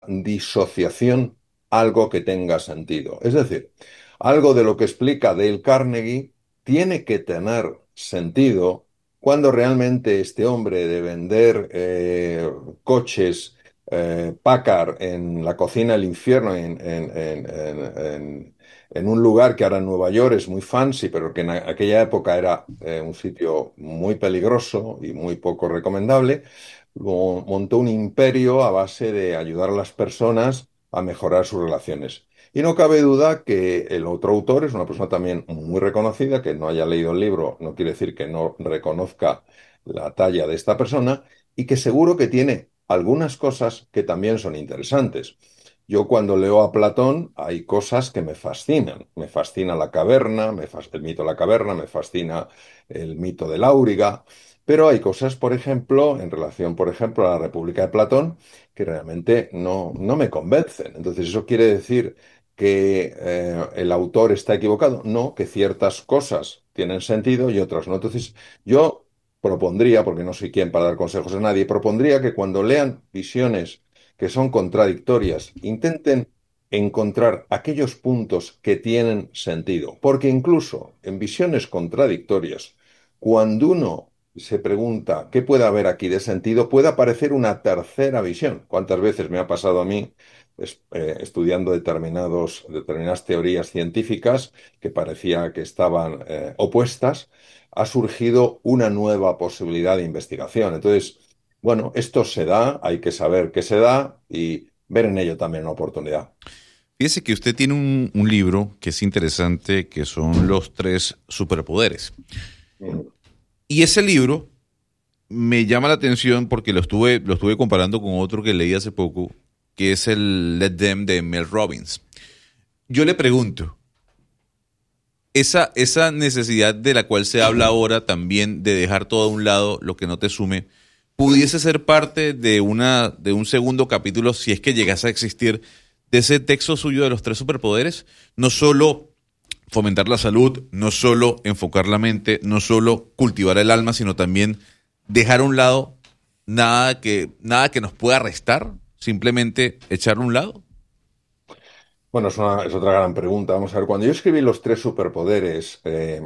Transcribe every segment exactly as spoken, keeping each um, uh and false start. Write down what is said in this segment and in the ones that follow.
disociación algo que tenga sentido. Es decir, algo de lo que explica Dale Carnegie tiene que tener sentido cuando realmente este hombre de vender eh, coches eh, Packard en la cocina del infierno, en, en- en- en- en- en un lugar que ahora en Nueva York es muy fancy, pero que en a- aquella época era eh, un sitio muy peligroso y muy poco recomendable, mo- montó un imperio a base de ayudar a las personas a mejorar sus relaciones. Y no cabe duda que el otro autor es una persona también muy reconocida, que no haya leído el libro no quiere decir que no reconozca la talla de esta persona y que seguro que tiene algunas cosas que también son interesantes. Yo cuando leo a Platón hay cosas que me fascinan. Me fascina la caverna, me fas- el mito de la caverna, me fascina el mito del Áuriga, pero hay cosas, por ejemplo, en relación, por ejemplo, a la República de Platón, que realmente no, no me convencen. Entonces, ¿eso quiere decir que eh, el autor está equivocado? No, que ciertas cosas tienen sentido y otras no. Entonces, yo propondría, porque no soy quien para dar consejos a nadie, propondría que cuando lean visiones que son contradictorias, intenten encontrar aquellos puntos que tienen sentido, porque incluso en visiones contradictorias, cuando uno se pregunta qué puede haber aquí de sentido, puede aparecer una tercera visión. ¿Cuántas veces me ha pasado a mí es- eh, estudiando determinados, determinadas teorías científicas que parecía que estaban eh, opuestas? Ha surgido una nueva posibilidad de investigación. Entonces, bueno, esto se da, hay que saber qué se da y ver en ello también una oportunidad. Fíjese que usted tiene un, un libro que es interesante, que son los tres superpoderes. Mm. Y ese libro me llama la atención porque lo estuve, lo estuve comparando con otro que leí hace poco, que es el Let Them de Mel Robbins. Yo le pregunto, esa, esa necesidad de la cual se habla ahora también de dejar todo a un lado, lo que no te sume, pudiese ser parte de, una, de un segundo capítulo, si es que llegase a existir, de ese texto suyo de los tres superpoderes, no solo fomentar la salud, no solo enfocar la mente, no solo cultivar el alma, sino también dejar a un lado nada que, nada que nos pueda restar, simplemente echarlo a un lado. Bueno, es una- es otra gran pregunta. Vamos a ver, cuando yo escribí Los tres superpoderes, eh,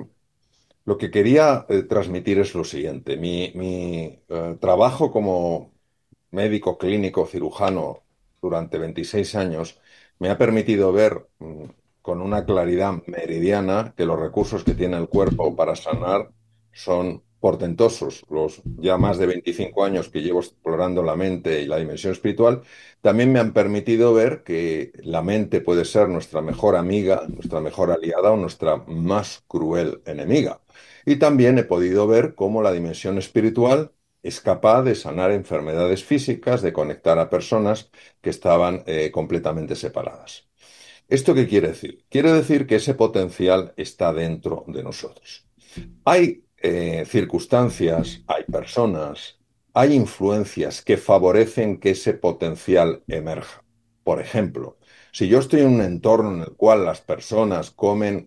lo que quería eh, transmitir es lo siguiente. Mi, mi, eh, trabajo como médico clínico cirujano durante veintiséis años me ha permitido ver mm, con una claridad meridiana que los recursos que tiene el cuerpo para sanar son portentosos. Los ya más de veinticinco años que llevo explorando la mente y la dimensión espiritual también me han permitido ver que la mente puede ser nuestra mejor amiga, nuestra mejor aliada o nuestra más cruel enemiga. Y también he podido ver cómo la dimensión espiritual es capaz de sanar enfermedades físicas, de conectar a personas que estaban eh, completamente separadas. ¿Esto qué quiere decir? Quiere decir que ese potencial está dentro de nosotros. Hay eh, circunstancias, hay personas, hay influencias que favorecen que ese potencial emerja. Por ejemplo, si yo estoy en un entorno en el cual las personas comen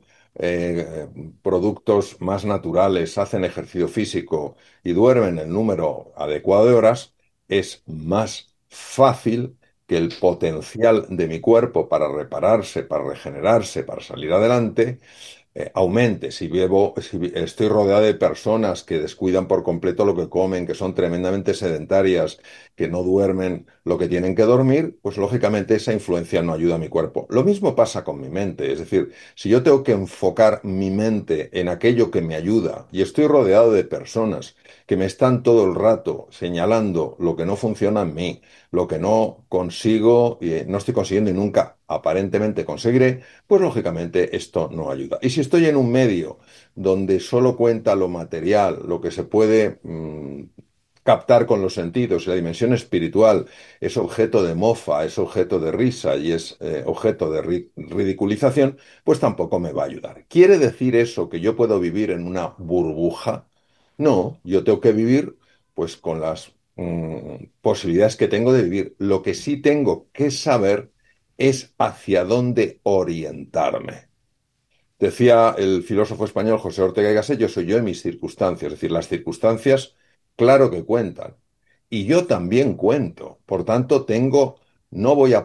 eh, productos más naturales, hacen ejercicio físico y duermen el número adecuado de horas, es más fácil que el potencial de mi cuerpo para repararse, para regenerarse, para salir adelante, eh, aumente. Si vivo, si vi- estoy rodeado de personas que descuidan por completo lo que comen, que son tremendamente sedentarias, que no duermen lo que tienen que dormir, pues lógicamente esa influencia no ayuda a mi cuerpo. Lo mismo pasa con mi mente. Es decir, si yo tengo que enfocar mi mente en aquello que me ayuda y estoy rodeado de personas que me están todo el rato señalando lo que no funciona en mí, lo que no consigo y no estoy consiguiendo y nunca aparentemente conseguiré, pues lógicamente esto no ayuda. Y si estoy en un medio donde solo cuenta lo material, lo que se puede mm, captar con los sentidos, y la dimensión espiritual es objeto de mofa, es objeto de risa y es eh, objeto de ri- ridiculización, pues tampoco me va a ayudar. ¿Quiere decir eso que yo puedo vivir en una burbuja? No, yo tengo que vivir pues con las mm, posibilidades que tengo de vivir. Lo que sí tengo que saber es hacia dónde orientarme. Decía el filósofo español José Ortega y Gasset, yo soy yo en mis circunstancias, es decir, las circunstancias, claro que cuentan. Y yo también cuento. Por tanto, tengo, no voy a